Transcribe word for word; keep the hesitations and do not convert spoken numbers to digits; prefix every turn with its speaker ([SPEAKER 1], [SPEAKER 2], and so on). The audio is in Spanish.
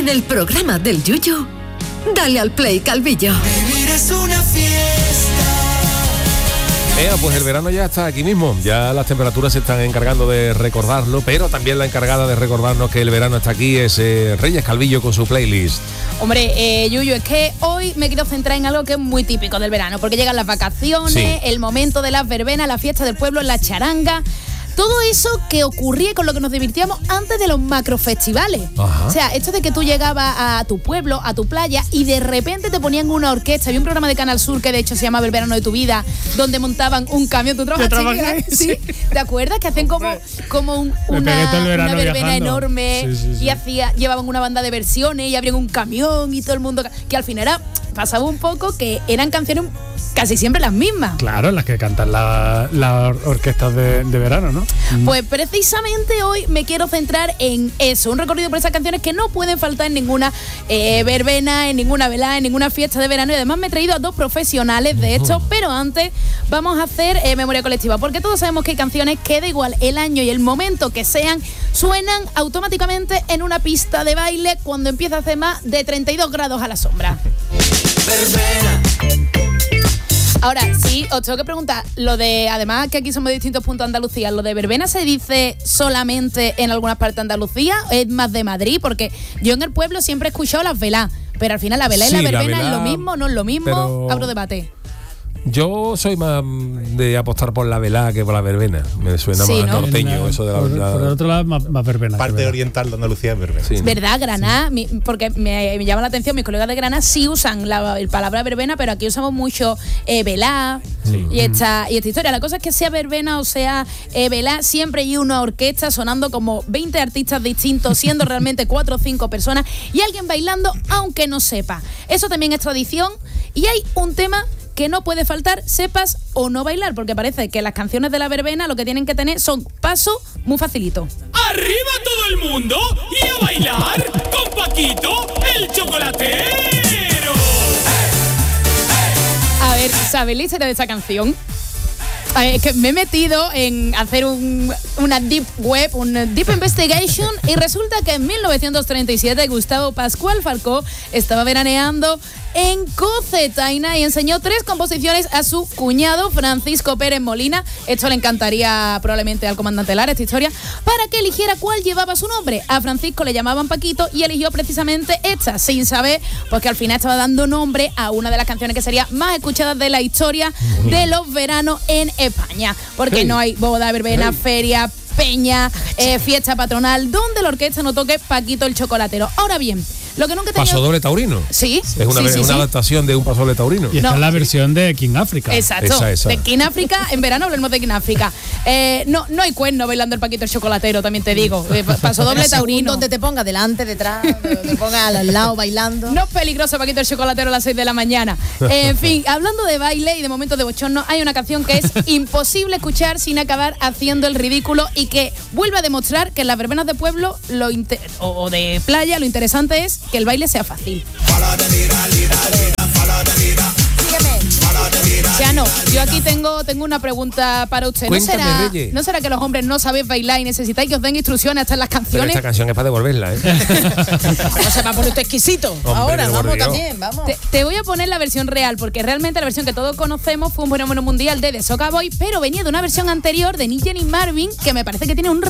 [SPEAKER 1] En el programa del Yuyu, dale al play, Calvillo.
[SPEAKER 2] Vivir es una fiesta.
[SPEAKER 3] Eh, pues el verano ya está aquí mismo, ya las temperaturas se están encargando de recordarlo, pero también la encargada de recordarnos que el verano está aquí es eh, Reyes Calvillo con su playlist.
[SPEAKER 4] Hombre, eh, Yuyu, es que hoy me quiero centrar en algo que es muy típico del verano, porque llegan las vacaciones,
[SPEAKER 3] Sí.
[SPEAKER 4] el momento de las verbenas, la fiesta del pueblo, la charanga. Todo eso que ocurría con lo que nos divertíamos antes de los macrofestivales.
[SPEAKER 3] Ajá.
[SPEAKER 4] O sea, esto de que tú llegabas a tu pueblo, a tu playa, y de repente te ponían una orquesta. Había un programa de Canal Sur que de hecho se llamaba El verano de tu vida, donde montaban un camión. ¿Tú trabajas,
[SPEAKER 5] trabajé,
[SPEAKER 4] ¿Sí? ¿Te acuerdas? Que hacen como, como un-
[SPEAKER 5] Me pegué todo el
[SPEAKER 4] una,
[SPEAKER 5] verano
[SPEAKER 4] una verbena
[SPEAKER 5] viajando.
[SPEAKER 4] enorme.
[SPEAKER 5] Sí, sí, sí.
[SPEAKER 4] Y hacía, llevaban una banda de versiones y abrían un camión y todo el mundo. Que al final era, pasaba un poco que eran canciones casi siempre las mismas.
[SPEAKER 5] Claro, las que cantan las la or- orquestas de, de verano, ¿no?
[SPEAKER 4] Pues precisamente hoy me quiero centrar en eso, un recorrido por esas canciones que no pueden faltar en ninguna eh, verbena, en ninguna velada, en ninguna fiesta de verano, y además me he traído a dos profesionales de esto, pero antes vamos a hacer eh, memoria colectiva, porque todos sabemos que hay canciones que da igual el año y el momento que sean, suenan automáticamente en una pista de baile cuando empieza a hacer más de treinta y dos grados a la sombra.
[SPEAKER 2] Verbena.
[SPEAKER 4] Ahora, sí, os tengo que preguntar, lo de, además que aquí somos de distintos puntos de Andalucía, ¿lo de verbena se dice solamente en algunas partes de Andalucía? ¿Es más de Madrid? Porque yo en el pueblo siempre he escuchado las velas, pero al final la vela y
[SPEAKER 3] Sí,
[SPEAKER 4] la
[SPEAKER 3] la
[SPEAKER 4] verbena
[SPEAKER 3] vela,
[SPEAKER 4] es lo mismo, no es lo mismo,
[SPEAKER 3] pero-
[SPEAKER 4] abro debate.
[SPEAKER 3] Yo soy más de apostar por la velada que por la verbena, me suena
[SPEAKER 4] Sí,
[SPEAKER 3] más
[SPEAKER 4] ¿no?
[SPEAKER 3] norteño
[SPEAKER 5] En la-
[SPEAKER 3] eso de la,
[SPEAKER 5] por,
[SPEAKER 3] la-
[SPEAKER 5] por el otro lado, más, más verbena. que
[SPEAKER 6] Parte
[SPEAKER 5] verdad.
[SPEAKER 6] oriental de Andalucía es verbena.
[SPEAKER 3] sí.
[SPEAKER 4] ¿Verdad? Granada, mi- porque me, me llama la atención, mis colegas de Granada sí usan la, la palabra verbena, pero aquí usamos mucho eh, velá y, esta, y esta historia. La cosa es que sea verbena o sea eh, velá, siempre hay una orquesta sonando como veinte artistas distintos, siendo realmente cuatro o cinco personas y alguien bailando aunque no sepa. Eso también es tradición y hay un tema que no puede faltar, sepas o no bailar, porque parece que las canciones de la verbena lo que tienen que tener son paso muy facilito.
[SPEAKER 7] ¡Arriba todo el mundo! ¡Y a bailar con Paquito, el chocolatero!
[SPEAKER 4] A ver, ¿sabéis la historia de esa canción? A ver, es que me he metido en hacer un, una deep web, un deep investigation, y resulta que en mil novecientos treinta y siete Gustavo Pascual Falcó estaba veraneando en Cocentaina y enseñó tres composiciones a su cuñado Francisco Pérez Molina. Esto le encantaría probablemente al comandante Lara, esta historia, para que eligiera cuál llevaba su nombre. A Francisco le llamaban Paquito y eligió precisamente esta, sin saber, pues que al final estaba dando nombre a una de las canciones que sería más escuchadas de la historia de los veranos en España. Porque
[SPEAKER 3] Hey.
[SPEAKER 4] no hay boda, verbena,
[SPEAKER 3] Hey.
[SPEAKER 4] feria, peña, eh, fiesta patronal, donde la orquesta no toque Paquito el chocolatero. Ahora bien, lo que nunca he tenido...
[SPEAKER 3] Paso doble taurino.
[SPEAKER 4] Sí,
[SPEAKER 3] Es una,
[SPEAKER 4] sí, sí,
[SPEAKER 3] una
[SPEAKER 4] sí.
[SPEAKER 3] adaptación de un paso doble taurino.
[SPEAKER 5] Y esta
[SPEAKER 4] No.
[SPEAKER 5] es la versión de King África.
[SPEAKER 4] Exacto,
[SPEAKER 3] Esa, esa.
[SPEAKER 4] de King África, en verano hablemos de King África. Eh, no, no hay cuerno bailando el Paquito el chocolatero, también te digo. Eh, paso doble taurino.
[SPEAKER 8] Donde te ponga delante, detrás, donde te ponga al lado bailando.
[SPEAKER 4] No es peligroso Paquito el chocolatero a las seis de la mañana. Eh, en fin, hablando de baile y de momentos de bochorno, hay una canción que es imposible escuchar sin acabar haciendo el ridículo y que vuelve a demostrar que en las verbenas de pueblo lo inter- o de playa lo interesante es que el baile sea fácil. Ya no, yo aquí tengo, tengo una pregunta para usted. ¿No
[SPEAKER 3] Cuéntame,
[SPEAKER 4] será,
[SPEAKER 3] Reyes.
[SPEAKER 4] ¿No será que los hombres no sabéis bailar y necesitáis que os den instrucciones hasta en las
[SPEAKER 3] Pero
[SPEAKER 4] canciones?
[SPEAKER 3] esta canción es para devolverla, ¿eh?
[SPEAKER 8] No se va a poner usted exquisito.
[SPEAKER 3] Hombre,
[SPEAKER 8] Ahora,
[SPEAKER 3] por
[SPEAKER 8] vamos
[SPEAKER 3] Dios.
[SPEAKER 8] también, vamos.
[SPEAKER 4] Te, te voy a poner la versión real, porque realmente la versión que todos conocemos fue un fenómeno mundial de The Soca Boy, pero venía de una versión anterior de Nick y Marvin, que me parece que tiene un